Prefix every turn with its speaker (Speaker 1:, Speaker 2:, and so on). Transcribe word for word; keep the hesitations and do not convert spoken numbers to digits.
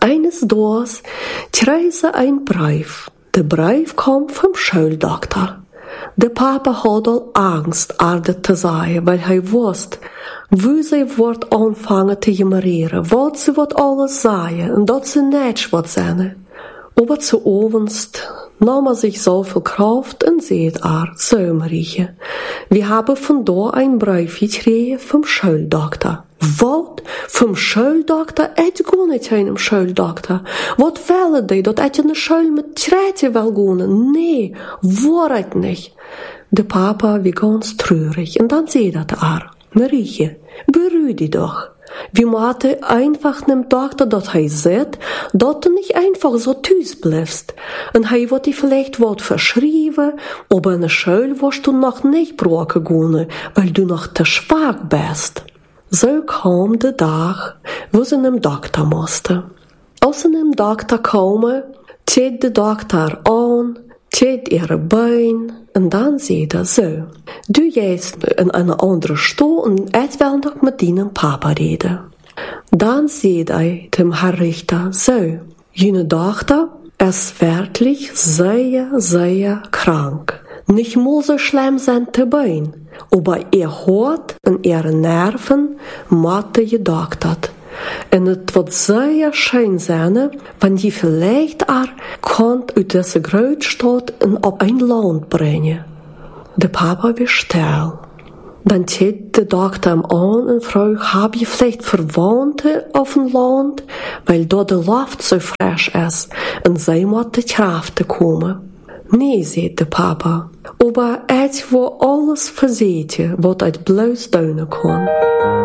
Speaker 1: Eines Tages kreeg ze een brief. De brief kwam vom schuldokter. De papa had al angst aardig te zijn, weil hij wist, wie ze wordt aanvangen te gemoreren, wat ze wordt alles zeggen en dat ze niets wordt zijn. Aber zu overst nahm er sich so viel Kraft und seht er, so Marietje, wir haben von da ein Brief gekregen vom Schuldokter. Wat? Vom Schuldokter? Et gar nicht einem Schuldokter. Wat wollen die, dat et in de Schule mit Träte will gehen? Nee, wahrheit nicht. Der Papa wie ganz traurig und dann seht er, Marietje, beruhig dich doch. Wir müssen einfach nem Doktor, dat hij zegt, dat du nicht einfach so thuis bleibst. Und hij wird dir vielleicht wat verschrieben, aber in der Schule wirst du noch nicht brauchen gehen, weil du noch te schwach bist. So kam der Tag, wo sie nem Doktor musste. Als sie nem Doktor komen, zieht der Doktor an, zieht ihre Beine, und dann sagt er so, du gehst in eine andere Stuhl und ich will noch mit deinem Papa reden. Dann sagt er dem Herr Richter so, jene Tochter ist wirklich sehr, sehr krank. Nicht mal so schlimm sind die Beine, aber ihr Hort und ihre Nerven matte gedoktert. Und es wird sehr schön sein, wenn die vielleicht auch kommt aus dieser Großstadt und auf ein Land bringen. Der Papa wird still. Dann zieht der Doktor ihm an und fragt, hab ich vielleicht Verwandte auf dem Land, weil dort die Luft so frisch ist und sie muss die Kraft kommen. Nee, sagt der Papa, aber etwas, wo alles versieht, was ich bloß tun kann.